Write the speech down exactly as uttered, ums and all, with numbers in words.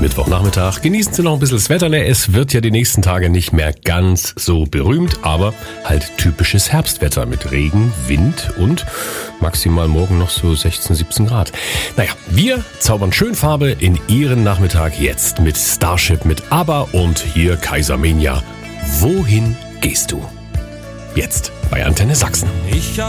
Mittwochnachmittag. Genießen Sie noch ein bisschen das Wetterle. Es wird ja die nächsten Tage nicht mehr ganz so berühmt, aber halt typisches Herbstwetter mit Regen, Wind und maximal morgen noch so sechzehn, siebzehn Grad. Naja, wir zaubern schön Farbe in Ihren Nachmittag jetzt mit Starship, mit ABBA und hier Kaisermania. Wohin gehst du? Jetzt bei Antenne Sachsen. Ich hab